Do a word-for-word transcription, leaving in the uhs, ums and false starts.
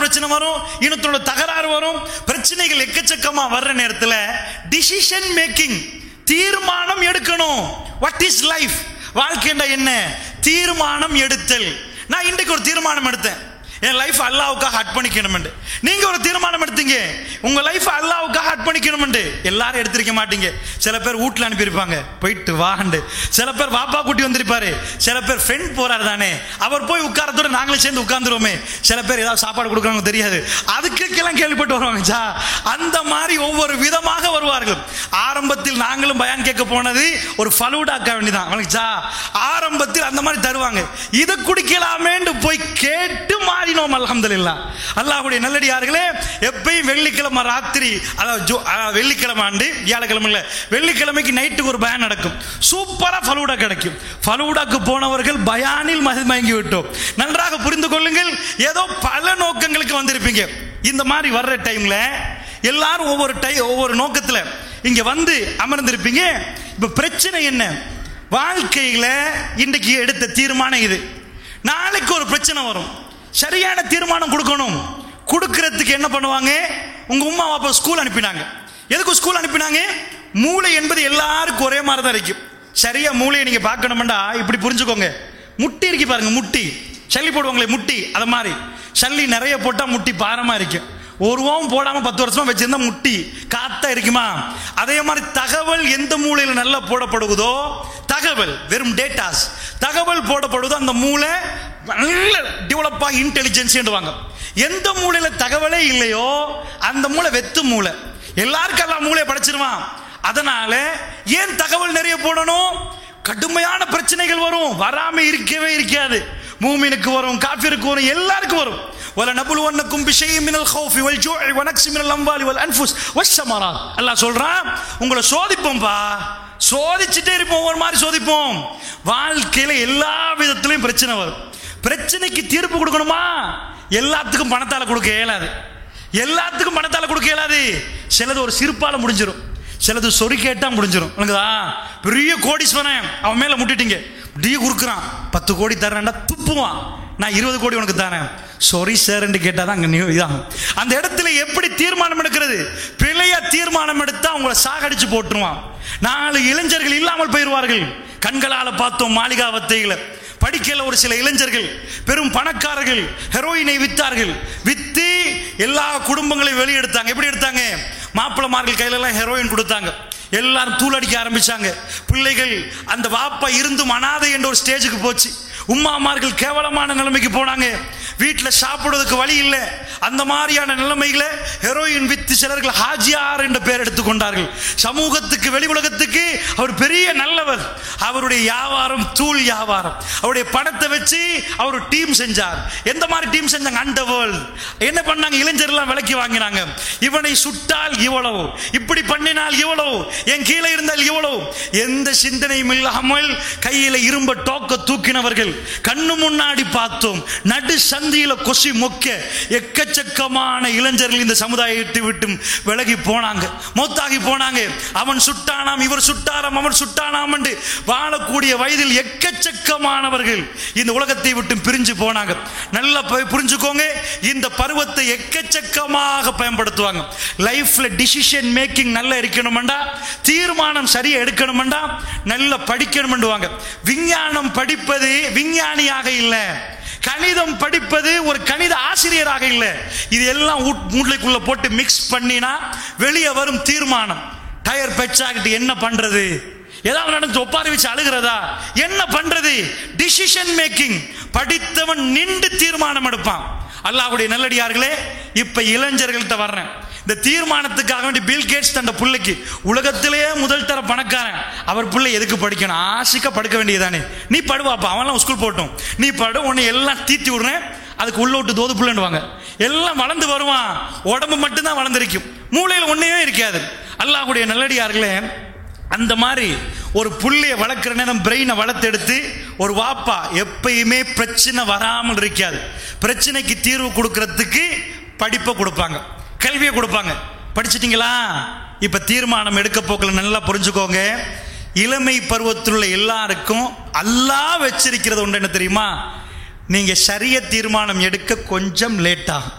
பிரச்சனை வரும், இனத்தோட தகராறு வரும், பிரச்சனைகள் எக்கச்சக்கமா வர்ற நேரத்தில் டிசிஷன் மேக்கிங், தீர்மானம் எடுக்கணும். What is life? வாழ்க்கைண்டா என்ன? தீர்மானம் எடுத்தல். நான் இன்றைக்கு ஒரு தீர்மானம் எடுத்தேன், என் லைஃப் அல்லாவுக்காக அர்ப்பணிக்கணும். நீங்க ஒரு தீர்மானம் எடுத்தீங்க, உங்க லைஃப் அல்லாவுக்காக அர்ப்பணிக்கணும். எல்லாரும் எடுத்திருக்க மாட்டீங்க. சில பேர் வீட்டுல அனுப்பியிருப்பாங்க, போயிட்டு வாண்டு. சில பேர் வாப்பா கூட்டி வந்திருப்பாரு. சில பேர் ஃப்ரெண்ட் போறாரு தானே, அவர் போய் உட்காரத்தோட நாங்களே சேர்ந்து உட்கார்ந்துருவோமே. சில பேர் ஏதாவது சாப்பாடு கொடுக்குறாங்க தெரியாது, அதுக்கெல்லாம் கேள்விப்பட்டு வருவாங்க. அந்த மாதிரி ஒவ்வொரு விதமாக வருவார்கள். ஆரம்பத்தில் நாங்களும் பயான் கேட்க போனது ஒரு ஃபலூடாக்க வேண்டியதான். ஆரம்பத்தில் அந்த மாதிரி தருவாங்க, இதை குடிக்கலாமேன்னு போய் கேட்டு மாறினோம். அல்ஹம்துலில்லாஹ். அல்லாஹ்வுடைய நல்லடியார்களே, எப்பயும் வெள்ளிக்கிழமை ராத்திரி, அதாவது வெள்ளிக்கிழமை ஆண்டு வியாழக்கிழமை இல்ல, வெள்ளிக்கிழமைக்கு நைட்டுக்கு ஒரு பயான் நடக்கும். சூப்பரா ஃபலூடா கிடைக்கும். ஃபலூடாக்கு போனவர்கள் பயானில் மயங்கி விட்டோம். நன்றாக புரிந்து கொள்ளுங்கள், ஏதோ பல நோக்கங்களுக்கு வந்திருப்பீங்க. இந்த மாதிரி வர்ற டைம்ல எல்லாரும் ஒவ்வொரு டை ஒவ்வொரு நோக்கத்துல இங்க வந்து அமர்ந்திருப்பீங்க. இப்ப பிரச்சனை என்ன? வாழ்க்கையில இன்றைக்கு எடுத்த தீர்மானம் இது, நாளைக்கு ஒரு பிரச்சனை வரும். சரியான தீர்மானம் கொடுக்கணும். கொடுக்கிறதுக்கு என்ன பண்ணுவாங்க? உங்க உமா அப்பா ஸ்கூல் அனுப்பினாங்க. எதுக்கு ஸ்கூல் அனுப்பினாங்க? மூளை என்பது எல்லாருக்கும் ஒரே மாதிரி தான் இருக்கும். சரியா மூளையை நீங்க பார்க்கணும்டா இப்படி புரிஞ்சுக்கோங்க. முட்டி இருக்கு பாருங்க, முட்டி சல்லி போடுவாங்களே முட்டி, அது மாதிரி சல்லி நிறைய போட்டா முட்டி பாரமா இருக்கும். ஒரு ஓம் போடாம பத்து வருஷமா வச்சிருந்தா முட்டி காத்தா இருக்குமா? அதே மாதிரி தகவல் எந்த மூளையில நல்லா போடப்படுவதோ, தகவல் வெறும் டேட்டாஸ், தகவல் போடப்படுவதோ அந்த மூளை நல்ல டெவலப் ஆகி இன்டெலிஜென்ஸ் வாங்க. எந்த மூளையில தகவலே இல்லையோ அந்த மூளை வெத்து மூளை. எல்லாருக்கும் எல்லாம் மூளையை படைச்சிருவான். அதனால ஏன் தகவல் நிறைய போடணும்? கடுமையான பிரச்சனைகள் வரும், வராம இருக்கவே இருக்காது. மூமினுக்கு வரும், காஃபிருக்கு வரும், எல்லாருக்கும் வரும். வல நபுலுவன்னக்கும் பிஷைஇம் மினல் கௌஃபி வல் ஜூஇ வ நக்ஸி மினல் அம்வாலி வல் அன்ஃபுஸ் வஸ்ஸமராத். அல்லாஹ் சொல்றான், உங்களை சோதிப்போம்பா, சோதிச்சுட்டே இருப்போம், ஒவ்வொரு மாதிரி சோதிப்போம். வாழ்க்கையில எல்லா விதத்திலையும் பிரச்சனை வரும். பிரச்சனைக்கு தீர்ப்பு கொடுக்கணுமா? எல்லாத்துக்கும் பணத்தால கொடுக்க இயலாது, எல்லாத்துக்கும் பணத்தால கொடுக்க இயலாது. சிலது ஒரு சிரிப்பால முடிஞ்சிடும், சிலது சொறி கேட்டா முடிஞ்சிடும். பெரிய கோடீஸ்வரன், அவன் மேல முட்டிட்டீங்க, டீ குறுக்குறான், பத்து கோடி தரேன்டா துப்புவான், நான் இருபது கோடி உனக்கு தரேன், சொரி சார் என்று கேட்டாதான் இதாகும். அந்த இடத்துல எப்படி தீர்மானம் எடுக்கிறது? பிழையா தீர்மானம் எடுத்தா உங்களை சாகடிச்சு போட்டுருவான். நாலு இளைஞர்கள் இல்லாமல் போயிடுவார்கள். கண்களால பார்த்தோம் மாளிகாவத்தையில. படிக்கல ஒரு சில இளைஞர்கள் பெரும் பணக்காரர்கள் ஹெரோயினை வித்தார்கள். வித்து எல்லா குடும்பங்களையும் வெளியெடுத்தாங்க. எப்படி எடுத்தாங்க? மாப்பிளமார்கள் கையில எல்லாம் ஹெரோயின் கொடுத்தாங்க. எல்லாரும் தூளடிக்க ஆரம்பிச்சாங்க. பிள்ளைகள் அந்த வாப்பா இருந்தும் அனாதை என்ற ஒரு ஸ்டேஜுக்கு போச்சு. உம்மாமார்கள் கேவலமான நிலைமைக்கு போனாங்க. வீட்டில் சாப்பிடுவதற்கு வழி இல்லை. அந்த மாதிரியான நிலைமையில ஹெரோயின் வித்து சிலர்கள் ஹாஜியார் என்ற பெயர் எடுத்துக்கொண்டார்கள். சமூகத்துக்கு வெளி உலகத்துக்கு அவர் பெரிய நல்லவர். அவருடைய வியாபாரம் தூள் வியாபாரம். அவருடைய பணத்தை வச்சு அவர் டீம் செஞ்சார். எந்த மாதிரி டீம் செஞ்சாங்க? Under world. என்ன பண்ணாங்க? இளைஞர்லாம் விலைக்கு வாங்கினாங்க. இவனை சுட்டால் இவ்வளவு, இப்படி பண்ணினால் இவ்வளவு, என் கீழே இருந்தால் இவ்வளவு. எந்த சிந்தனையும் இல்லாமல் கையில இரும்ப டோக்க தூக்கினவர்கள் கண்ணு முன்னாடி பார்த்தோம். நடு சந்தியில கொசி மொக்க எக்கச்சக்கமான இளைஞர்கள் இந்த சமுதாயத்தை விட்டு விலகி போனாங்க, மௌத்தாகி போனாங்க. அவன் சுட்டானாம், இவர் சுட்டாராம், அவன் சுட்டானாம் என்று வாழக்கூடிய வயதில் எக்கச்சக்கமானவர்கள் இந்த உலகத்தை விட்டு பிரிஞ்சு போனாங்க. நல்லா புரிஞ்சுக்கோங்க, இந்த பருவத்தை எக்கச்சக்கமாக பயன்படுத்துவாங்க. லைஃப்ல டிசிஷன் மேக்கிங் நல்லா இருக்கணும்டா, தீர்மானம் சரியா எடுக்கணும்டா, நல்லா படிக்கணும்டுவாங்க. விஞ்ஞானம் படிப்பது விஞ்ஞானியாக இல்லை, கணிதம் படிப்பது ஒரு கணித ஆசிரியராக இல்லை. இது எல்லாம் மூளைக்குள்ள போட்டு மிக்ஸ் பண்ணினா வெளியே வரும் தீர்மானம். டயர் பெச்சாகிட்டு என்ன பண்றது? ஏதாவது நடந்து ஒப்பாரி வச்சு அழுகிறதா? என்ன பண்றது? Decision making. படித்தவன் நின்று தீர்மானம் எடுப்பான். அல்லாஹ்வுடைய நல்லடியார்களே, இப்ப இளைஞர்கள்ட்ட வர்றேன். இந்த தீர்மானத்துக்காக வேண்டி பில் கேட்ஸ் தன் பிள்ளைக்கு, உலகத்திலேயே முதல் தர பணக்காரன், அவர் பிள்ளை எதுக்கு படிக்கணும்? ஆசிக்க படுக்க வேண்டியதானே, நீ படுவாப்பா, அவன்லாம் ஸ்கூல் போட்டோம், நீ படு, உன்னை எல்லாம் தீத்தி விடுறேன், அதுக்கு உள்ள விட்டு தோது பிள்ளைன்னுவாங்க. எல்லாம் வளர்ந்து வருவான், உடம்பு மட்டும்தான் வளர்ந்துருக்கும், மூளையில் ஒன்றையே இருக்காது. அல்லாஹ்வுடைய நல்லடியார்களே, அந்த மாதிரி ஒரு புள்ளைய வளர்க்குற நேரம் பிரெயினை வளர்த்தெடுத்து ஒரு வாப்பா எப்பயுமே பிரச்சனை வராமல் இருக்காது. பிரச்சனைக்கு தீர்வு கொடுக்கறதுக்கு படிப்பை கொடுப்பாங்க, கல்வியை கொடுப்பாங்க. படிச்சிட்டீங்களா? இப்ப தீர்மானம் எடுக்க போக்கல நல்லா புரிஞ்சுக்கோங்க. இளமை பருவத்தில் உள்ள எல்லாருக்கும் அல்லாஹ் வச்சிருக்கிறது ஒன்று என்ன தெரியுமா? நீங்க சரிய தீர்மானம் எடுக்க கொஞ்சம் லேட் ஆகும்.